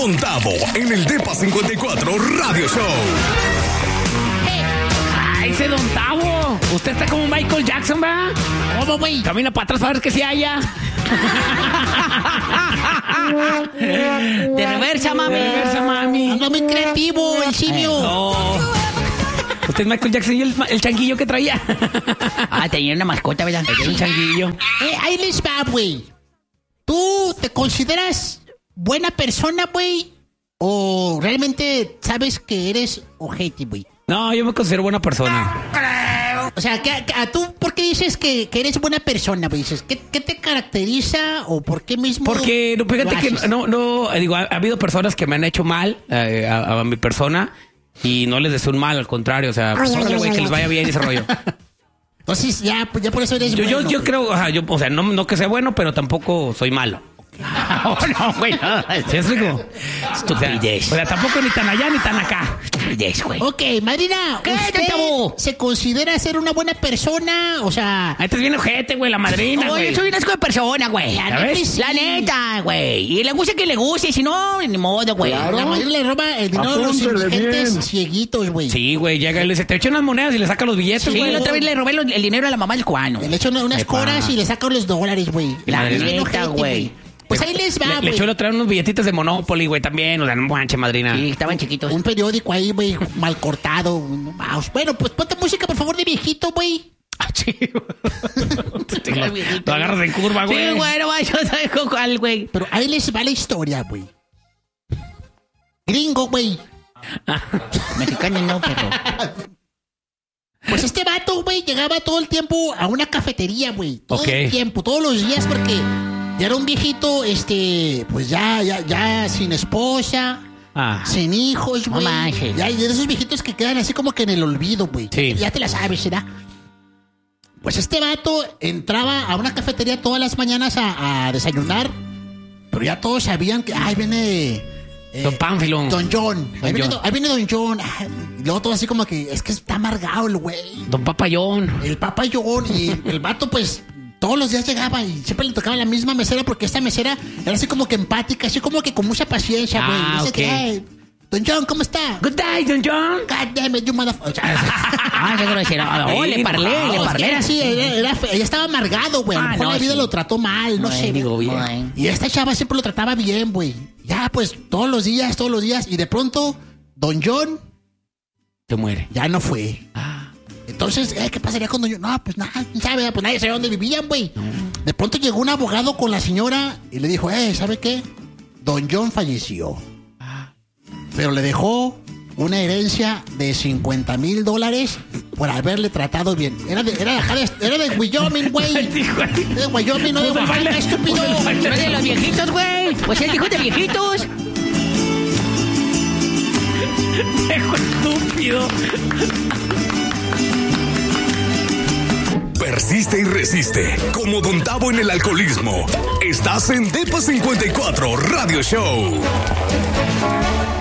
Don Tavo en el Depa 54 Radio Show. ¡Ay, ese Don Tavo! Usted está como Michael Jackson, ¿va? ¿Cómo, güey? Camina para atrás para ver que se haya. De reversa, mami. De reversa, mami. Anda muy creativo, el simio. No. Usted es Michael Jackson y el changuillo que traía. Tenía una mascota, ¿verdad? El changuillo. Ahí les va, güey. ¿Tú te consideras buena persona, güey? ¿O realmente sabes que eres ojete, güey? No, yo me considero buena persona. O sea, ¿tú por qué dices que eres buena persona, güey? ¿Qué te caracteriza o por qué mismo? Porque, fíjate que digo, ha habido personas que me han hecho mal a mi persona y no les deseo un mal, al contrario, o sea, pues órale, güey, que les vaya bien ese rollo. Entonces, ya por eso eres bueno. Yo creo, o sea, no que sea bueno, pero tampoco soy malo. No, güey, no. ¿Sí es rico? Estupidez. O sea, tampoco ni tan allá ni tan acá. Estupidez, güey. Ok, madrina, ¿qué, ¿usted Tavo? se considera ser una buena persona? O sea... Ahí te viene ojete, güey, la madrina, güey. Yo soy una asco de persona, güey. La neta, güey. Y le gusta que le guste, y si no, ni modo, güey. Claro. La madrina le roba el dinero a los indigentes cieguitos, güey. Sí, güey, llega y le dice, te echa unas monedas y le saca los billetes, güey. Sí, la otra vez le robé el dinero a la mamá del cubano. Le echo unas coras y le saco los dólares, güey. La neta, güey. Pues ahí les va, güey. Le echó traer unos billetitos de Monopoly, güey, también. O sea, no manches, madrina. Sí, estaban chiquitos. Un periódico ahí, güey, mal cortado. Bueno, pues ponte música, por favor, de viejito, güey. Sí. Lo agarras en curva, güey. Sí, güey, no yo sabes cuál, güey. Pero ahí les va la historia, güey. Gringo, güey. Mexicano no, pero... Pues este vato, güey, llegaba todo el tiempo a una cafetería, güey. Todo el tiempo, todos los días, porque... Ya era un viejito, pues ya sin esposa, sin hijos, güey. No, ya de esos viejitos que quedan así como que en el olvido, güey. Sí. Ya te la sabes, ¿verdad? Pues este vato entraba a una cafetería todas las mañanas a desayunar, pero ya todos sabían que, viene... Don Pánfilo. Don John. Ahí viene Don John. Y luego todo así como que, es que está amargado el güey. Don Papayón. El Papayón. Y el vato, pues... Todos los días llegaba y siempre le tocaba la misma mesera porque esta mesera era así como que empática, así como que con mucha paciencia, güey. Dice que, Don John, ¿cómo está? Good day, Don John. God damn it, you motherfucker. Yo decía, le parlé. Era así, ella estaba amargado, güey. A lo mejor la vida lo trató mal, no sé. Digo bien. Y esta chava siempre lo trataba bien, güey. Ya, pues, todos los días. Y de pronto, Don John... Se muere. Ya no fue. Entonces, ¿qué pasaría con Don John? No, pues nada, ¿sabe? Pues nadie sabía dónde vivían, güey. De pronto llegó un abogado con la señora y le dijo, ¿sabe qué? Don John falleció. Pero le dejó una herencia de $50,000 por haberle tratado bien. Era de Wyoming, güey. De Wyoming, no de Oaxaca, estúpido. No de los viejitos, güey. Pues él dijo de viejitos. Viejo estúpido. Persiste y resiste. Como Don Tavo en el alcoholismo. Estás en Depa 54 Radio Show.